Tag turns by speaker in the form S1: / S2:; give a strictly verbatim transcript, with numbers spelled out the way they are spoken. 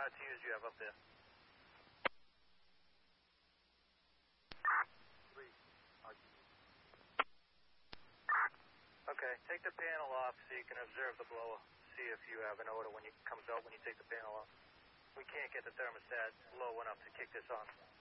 S1: of T Us do you have up there? Three. Okay, take the panel off so you can observe the blower. See if you have an odor when it comes out when you take the panel off. We can't get the thermostat low enough to kick this on.